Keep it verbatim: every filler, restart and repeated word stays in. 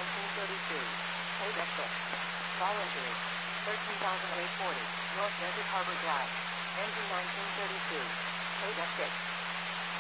nineteen thirty-two. Paid at six. Volunteers. thirteen thousand eight hundred forty. North Desert Harbor Drive. Engine nineteen thirty-two. Paid at six.